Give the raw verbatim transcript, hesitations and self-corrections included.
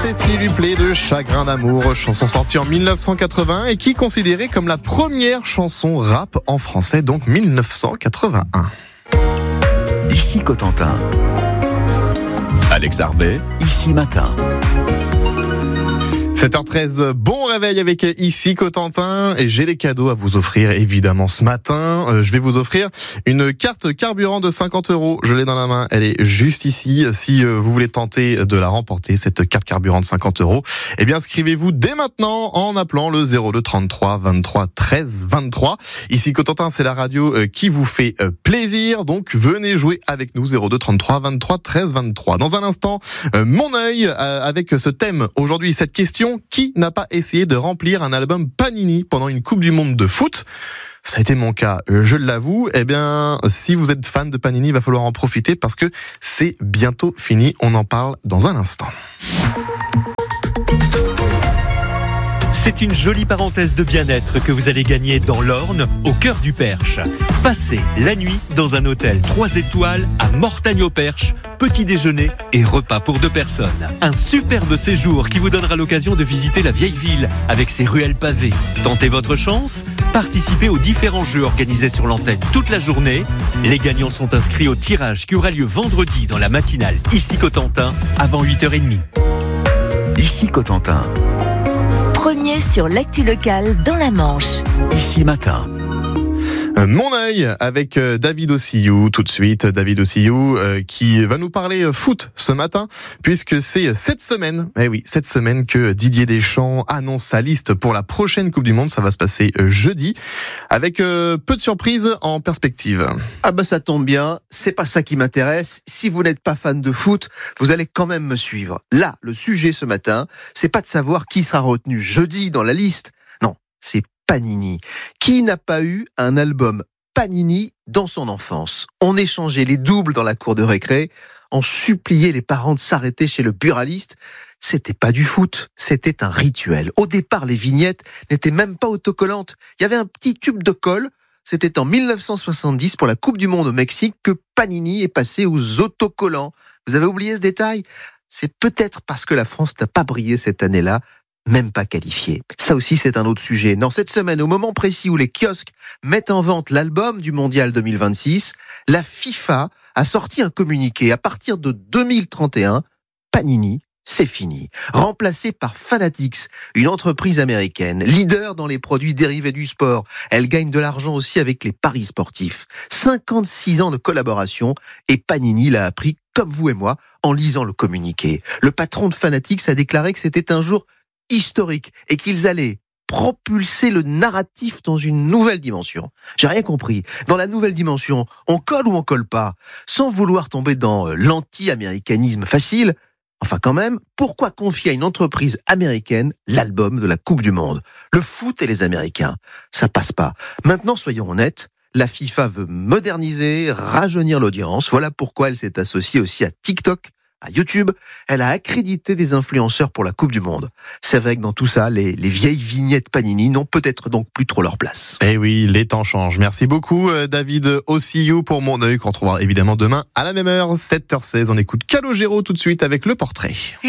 fait ce qui lui plaît de Chagrin d'amour, chanson sortie en mille neuf cent quatre-vingt et qui est considérée comme la première chanson rap en français, donc mille neuf cent quatre-vingt-un. Ici Cotentin. Alex Arbet, Ici Matin. sept heures treize, bon réveil avec Ici Cotentin et j'ai des cadeaux à vous offrir évidemment ce matin. Euh, je vais vous offrir une carte carburant de cinquante euros. Je l'ai dans la main, elle est juste ici. Si euh, vous voulez tenter de la remporter, cette carte carburant de cinquante euros, eh bien inscrivez-vous dès maintenant en appelant le zéro deux trente-trois vingt-trois treize vingt-trois. Ici Cotentin, c'est la radio euh, qui vous fait euh, plaisir, donc venez jouer avec nous zéro deux trente-trois vingt-trois treize vingt-trois. Dans un instant, euh, mon œil euh, avec ce thème aujourd'hui, cette question: qui n'a pas essayé de remplir un album Panini pendant une Coupe du Monde de foot ? Ça a été mon cas, je l'avoue. Eh bien, si vous êtes fan de Panini, il va falloir en profiter parce que c'est bientôt fini. On en parle dans un instant. C'est une jolie parenthèse de bien-être que vous allez gagner dans l'Orne, au cœur du Perche. Passez la nuit dans un hôtel trois étoiles à Mortagne-au-Perche. Petit déjeuner et repas pour deux personnes. Un superbe séjour qui vous donnera l'occasion de visiter la vieille ville avec ses ruelles pavées. Tentez votre chance, participez aux différents jeux organisés sur l'antenne toute la journée. Les gagnants sont inscrits au tirage qui aura lieu vendredi dans la matinale Ici Cotentin avant huit heures trente. Ici Cotentin. Premier sur l'actu locale dans la Manche. Ici Matin. Mon œil avec David Ossillou, tout de suite. David Ossillou euh, qui va nous parler foot ce matin, puisque c'est cette semaine, eh oui, cette semaine que Didier Deschamps annonce sa liste pour la prochaine Coupe du Monde. Ça va se passer jeudi, avec euh, peu de surprises en perspective. Ah bah ça tombe bien, c'est pas ça qui m'intéresse. Si vous n'êtes pas fan de foot, vous allez quand même me suivre. Là, le sujet ce matin, c'est pas de savoir qui sera retenu jeudi dans la liste. Non, c'est Panini. Qui n'a pas eu un album Panini dans son enfance ? On échangeait les doubles dans la cour de récré, on suppliait les parents de s'arrêter chez le buraliste. C'était pas du foot, c'était un rituel. Au départ, les vignettes n'étaient même pas autocollantes. Il y avait un petit tube de colle. C'était en mille neuf cent soixante-dix pour la Coupe du Monde au Mexique que Panini est passé aux autocollants. Vous avez oublié ce détail ? C'est peut-être parce que la France n'a pas brillé cette année-là, même pas qualifié. Ça aussi, c'est un autre sujet. Dans cette semaine, au moment précis où les kiosques mettent en vente l'album du Mondial deux mille vingt-six, la FIFA a sorti un communiqué. À partir de deux mille trente et un, Panini, c'est fini. Remplacé par Fanatics, une entreprise américaine, leader dans les produits dérivés du sport. Elle gagne de l'argent aussi avec les paris sportifs. cinquante-six ans de collaboration et Panini l'a appris, comme vous et moi, en lisant le communiqué. Le patron de Fanatics a déclaré que c'était un jour historique et qu'ils allaient propulser le narratif dans une nouvelle dimension. J'ai rien compris. Dans la nouvelle dimension, on colle ou on colle pas ? Sans vouloir tomber dans l'anti-américanisme facile, enfin quand même, pourquoi confier à une entreprise américaine l'album de la Coupe du Monde ? Le foot et les Américains, ça passe pas. Maintenant, soyons honnêtes, la FIFA veut moderniser, rajeunir l'audience. Voilà pourquoi elle s'est associée aussi à TikTok, à YouTube. Elle a accrédité des influenceurs pour la Coupe du Monde. C'est vrai que dans tout ça, les, les vieilles vignettes Panini n'ont peut-être donc plus trop leur place. Eh oui, les temps changent. Merci beaucoup David Ossillou pour mon œil qu'on retrouvera évidemment demain à la même heure, sept heures seize. On écoute Calogero tout de suite avec le portrait.